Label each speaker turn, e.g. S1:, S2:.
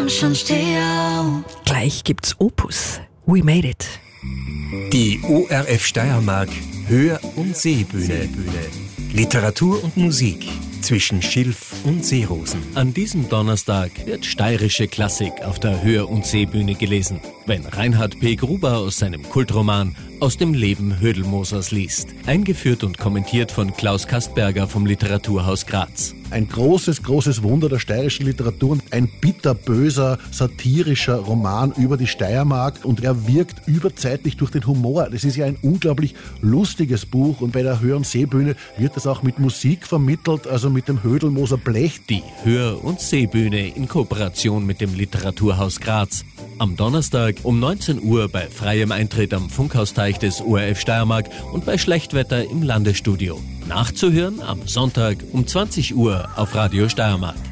S1: komm schon, steh auf.
S2: Gleich gibt's Opus. We made it.
S3: Die ORF Steiermark Hör- und Seebühne. Literatur und Musik zwischen Schilf und Seerosen.
S4: An diesem Donnerstag wird steirische Klassik auf der Hör- und Seebühne gelesen, wenn Reinhard P. Gruber aus seinem Kultroman Aus dem Leben Hödelmosers liest. Eingeführt und kommentiert von Klaus Kastberger vom Literaturhaus Graz.
S5: Ein großes Wunder der steirischen Literatur. Ein bitterböser, satirischer Roman über die Steiermark. Und er wirkt überzeitlich durch den Humor. Das ist ja ein unglaublich lustiges Buch. Und bei der Hör- und Seebühne wird das auch mit Musik vermittelt, also mit dem Hödelmoser Blech.
S4: Die Hör- und Seebühne in Kooperation mit dem Literaturhaus Graz. Am Donnerstag um 19 Uhr bei freiem Eintritt am Funkhausteich des ORF Steiermark und bei Schlechtwetter im Landesstudio. Nachzuhören am Sonntag um 20 Uhr auf Radio Steiermark.